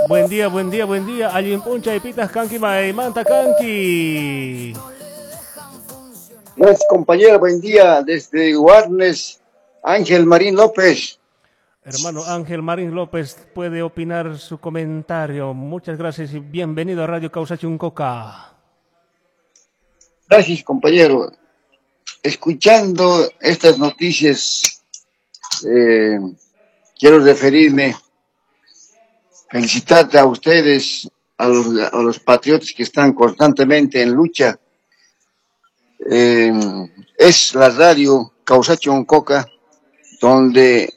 Buen día, buen día, buen día. Alguien puncha y pitas kanki mai manta kanki. Gracias, compañero. Buen día desde Warnes, Ángel Marín López. Hermano Ángel Marín López puede opinar su comentario. Muchas gracias y bienvenido a Radio Causachuncoca. Gracias, compañero. Escuchando estas noticias, eh, quiero referirme, felicitarte a ustedes, a los patriotas que están constantemente en lucha. Eh, es la radio Causachuncoca, donde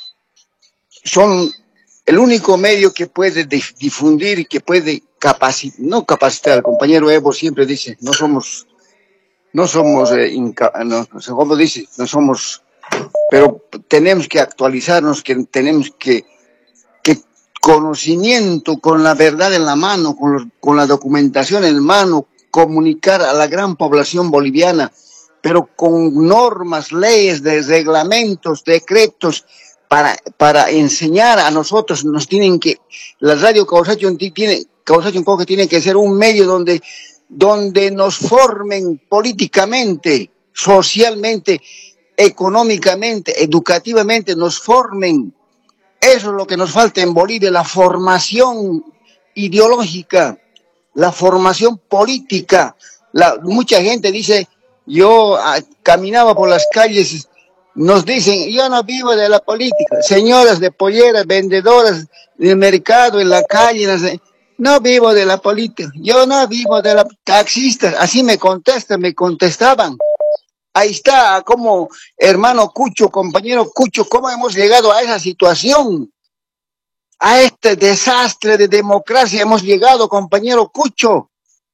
son el único medio que puede difundir y que puede no capacitar. El compañero Evo siempre dice, no somos, como dice, no somos, pero tenemos que actualizarnos, que tenemos que conocimiento con la verdad en la mano, con la documentación en mano, comunicar a la gran población boliviana, pero con normas, leyes, reglamentos, decretos, para enseñar a nosotros, la radio Causacho tiene que ser un medio donde nos formen políticamente, socialmente, económicamente, educativamente, nos formen. Eso es lo que nos falta en Bolivia, la formación ideológica, la formación política. Mucha gente dice, yo caminaba por las calles, nos dicen, yo no vivo de la política. Señoras de polleras, vendedoras del mercado, en la calle, no vivo de la política, yo no vivo de la taxistas, así me contestaban. Ahí está, como hermano Cucho, compañero Cucho, cómo hemos llegado a esa situación, a este desastre de democracia hemos llegado, compañero Cucho.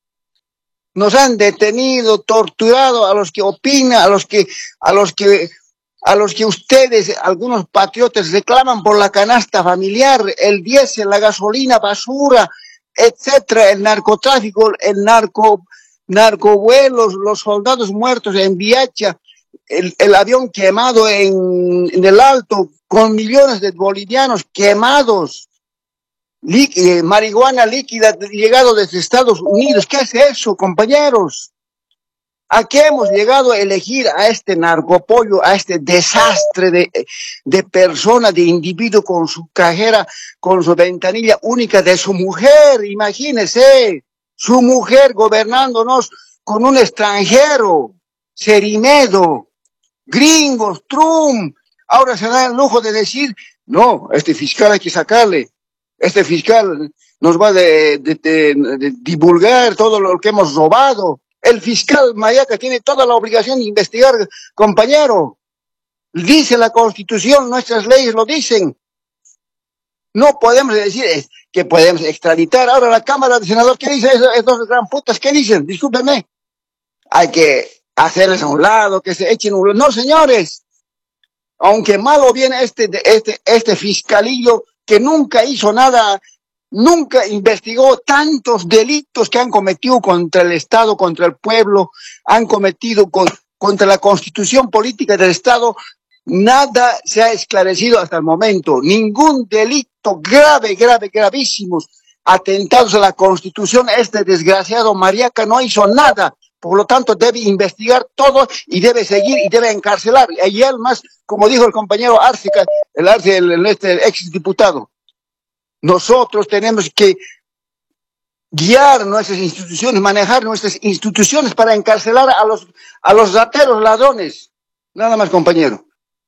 Nos han detenido, torturado a los que opinan, a los que ustedes, algunos patriotas, reclaman por la canasta familiar, el diésel, la gasolina, basura, etcétera, el narcotráfico, narcovuelos, los soldados muertos en Viacha, el avión quemado en el Alto, con millones de bolivianos quemados, marihuana líquida llegado desde Estados Unidos. ¿Qué es eso, compañeros? ¿A qué hemos llegado a elegir a este narcopollo, a este desastre de persona, de individuo con su cajera, con su ventanilla única de su mujer? Imagínese, su mujer gobernándonos con un extranjero, Cerimedo, gringos, Trump. Ahora se da el lujo de decir, no, este fiscal hay que sacarle. Este fiscal nos va de divulgar todo lo que hemos robado. El fiscal Mayaca tiene toda la obligación de investigar, compañero. Dice la Constitución, nuestras leyes lo dicen. No podemos decir que podemos extraditar. Ahora la Cámara de Senadores, ¿qué dice? Esos gran putas, ¿qué dicen? Discúlpenme. Hay que hacerles a un lado, que se echen un lado. No, señores. Aunque malo viene este fiscalillo que nunca hizo nada, nunca investigó tantos delitos que han cometido contra el Estado, contra el pueblo, han cometido contra la constitución política del Estado, nada se ha esclarecido hasta el momento. Ningún delito gravísimos, atentados a la constitución. Este desgraciado Mariaca no hizo nada. Por lo tanto, debe investigar todo y debe seguir y debe encarcelar. Y él más, como dijo el compañero Arce, el ex diputado, nosotros tenemos que guiar nuestras instituciones, manejar nuestras instituciones para encarcelar a los rateros, ladrones. Nada más, compañero.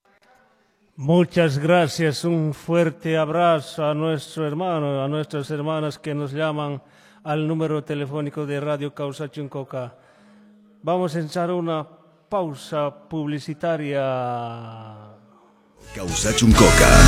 Muchas gracias, un fuerte abrazo a nuestro hermano, a nuestras hermanas que nos llaman al número telefónico de Radio Causachuncoca. Vamos a echar una pausa publicitaria. Causachuncoca.